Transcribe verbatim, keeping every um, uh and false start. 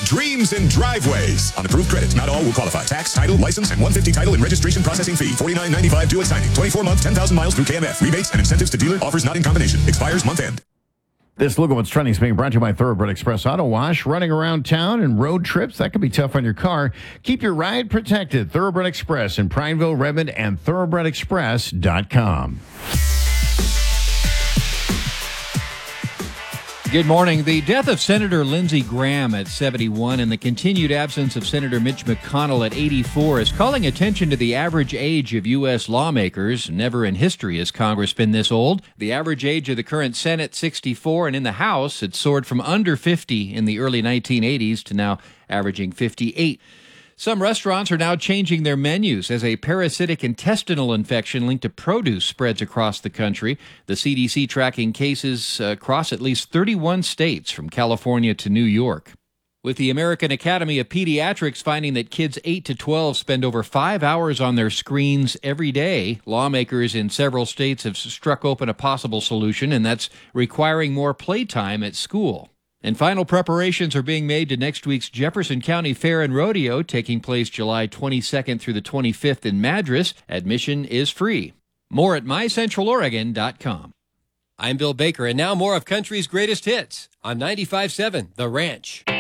Dreams in Driveways. On approved credit, not all will qualify. Tax, title, license, and one hundred fifty dollars title and registration processing fee. forty-nine ninety-five due at signing. twenty-four month, ten thousand miles through K M F. Rebates and incentives to dealer. Offers not in combination. Expires month end. This Look at What's Trending is being brought to you by Thoroughbred Express Auto Wash. Running around town and road trips, that can be tough on your car. Keep your ride protected. Thoroughbred Express in Prineville, Redmond, and thoroughbred express dot com. Good morning. The death of Senator Lindsey Graham at seventy-one and the continued absence of Senator Mitch McConnell at eighty-four is calling attention to the average age of U S lawmakers. Never in history has Congress been this old. The average age of the current Senate, sixty-four, and in the House, it soared from under fifty in the early nineteen eighties to now averaging fifty-eight. Some restaurants are now changing their menus as a parasitic intestinal infection linked to produce spreads across the country. The C D C tracking cases across at least thirty-one states from California to New York. With the American Academy of Pediatrics finding that kids eight to twelve spend over five hours on their screens every day, lawmakers in several states have struck open a possible solution, and that's requiring more playtime at school. And final preparations are being made to next week's Jefferson County Fair and Rodeo, taking place July twenty-second through the twenty-fifth in Madras. Admission is free. More at my central oregon dot com. I'm Bill Baker, and now more of country's greatest hits on ninety-five point seven The Ranch.